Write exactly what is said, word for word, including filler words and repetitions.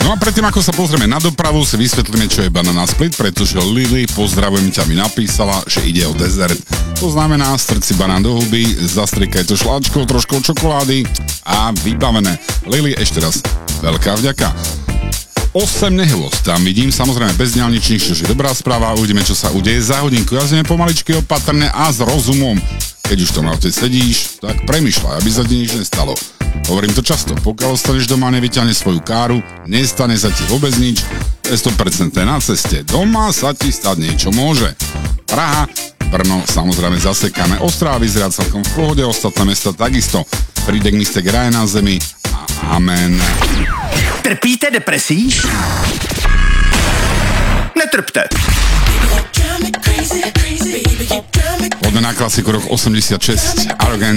No a predtým, ako sa pozrieme na dopravu, si vysvetlíme, čo je banana split, pretože Lily, pozdravujem ťa, mi napísala, že ide o dezert. To znamená, strč si banán do huby, zastriekaj to šláčkou, troškou čokolády a vybavené. Lily, ešte raz, veľká vďaka. osem nehôd, tam vidím, samozrejme bez diaľničných, čo je dobrá správa, uvidíme, čo sa udeje za hodinku. Jazdíme pomaličky, opatrne a s rozumom. Keď už to na aute sedíš, tak premýšľaj, aby sa ti nič nestalo. Hovorím to často, pokiaľ ostaneš doma a nevyťahneš svoju káru, nestane sa ti vôbec nič, je sto percent na ceste, doma sa ti stať niečo môže. Praha, Brno, samozrejme zasekané, Ostrava vyzerá celkom v pohode, ostatné mesta takisto. Prídek mistek raje na zemi a amen. Trpíte depresí? Netrpte. Poďme na klasiku rok osemdesiatšesť, Arrogant.